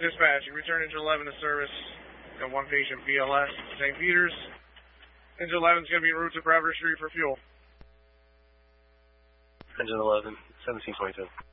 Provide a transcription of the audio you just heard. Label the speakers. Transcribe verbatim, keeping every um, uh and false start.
Speaker 1: Dispatch, you return Engine eleven to service. Got one patient B L S, Saint Peter's. Engine eleven is going to be en route to Bradford Street for fuel.
Speaker 2: Engine eleven, seventeen twenty-two.